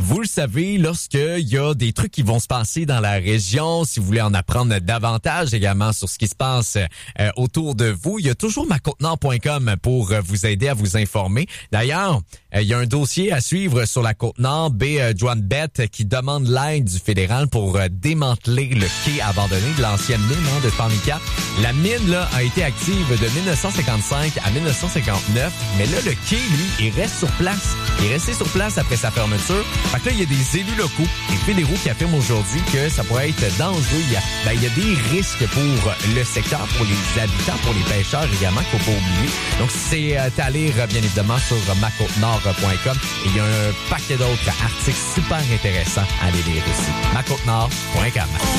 Vous le savez, lorsqu'il y a des trucs qui vont se passer dans la région, si vous voulez en apprendre davantage également sur ce qui se passe autour de vous, il y a toujours macotenord.com pour vous aider à vous informer. D'ailleurs, il y a un dossier à suivre sur la Côte-Nord, Joan Bett, qui demande l'aide du fédéral pour démanteler le quai abandonné de l'ancienne mine de Formica. La mine là a été active de 1955 à 1959, mais là, le quai, lui, il reste sur place. Il est resté sur place après sa fermeture. Fait que là, il y a des élus locaux et fédéraux qui affirment aujourd'hui que ça pourrait être dangereux. Il y a des risques pour le secteur, pour les habitants, pour les pêcheurs également, qu'il faut pas oublier. Donc, c'est à lire, bien évidemment, sur macotenord.com. Et il y a un paquet d'autres articles super intéressants à aller lire aussi. macotenord.com.